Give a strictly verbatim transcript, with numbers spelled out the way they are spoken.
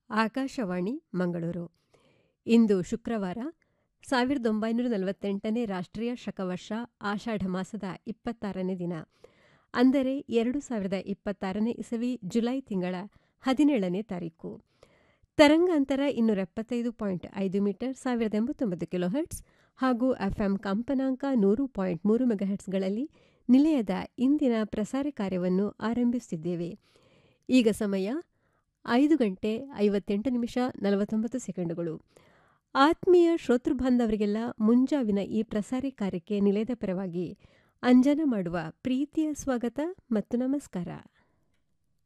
ಆಕಾಶವಾಣಿ ಮಂಗಳೂರು. ಇಂದು ಶುಕ್ರವಾರ, ಸಾವಿರದ ಒಂಬೈನೂರ ನಲವತ್ತೆಂಟನೇ ರಾಷ್ಟ್ರೀಯ ಶಕವರ್ಷ ಆಷಾಢ ಮಾಸದ ಇಪ್ಪತ್ತಾರನೇ ದಿನ, ಅಂದರೆ ಎರಡು ಸಾವಿರದ ಇಪ್ಪತ್ತಾರನೇ ಇಸವಿ ಜುಲೈ ತಿಂಗಳ ಹದಿನೇಳನೇ ತಾರೀಕು. ತರಂಗಾಂತರ ಇನ್ನೂರ ಎಪ್ಪತ್ತೈದು ಪಾಯಿಂಟ್ ಐದು ಮೀಟರ್ ಸಾವಿರದ ಎಂಬತ್ತೊಂಬತ್ತು ಕಿಲೋಹೆಟ್ಸ್ ಹಾಗೂ ಎಫ್ಎಂ ಕಂಪನಾಂಕ ನೂರು ಪಾಯಿಂಟ್ ಮೂರು ಮೆಗಾಹೆಟ್ಸ್ಗಳಲ್ಲಿ ನಿಲಯದ ಇಂದಿನ ಪ್ರಸಾರ ಕಾರ್ಯವನ್ನು ಆರಂಭಿಸುತ್ತಿದ್ದೇವೆ. ಈಗ ಸಮಯ ಐದು ಗಂಟೆ ಐವತ್ತೆಂಟು ನಿಮಿಷ ನಲವತ್ತೊಂಬತ್ತು ಸೆಕೆಂಡುಗಳು. ಆತ್ಮೀಯ ಶ್ರೋತೃಬಾಂಧವರಿಗೆಲ್ಲ ಮುಂಜಾವಿನ ಈ ಪ್ರಸಾರ ಕಾರ್ಯಕ್ಕೆ ನಿಲಯದ ಪರವಾಗಿ ಅಂಜನ ಮಾಡುವ ಪ್ರೀತಿಯ ಸ್ವಾಗತ ಮತ್ತು ನಮಸ್ಕಾರ.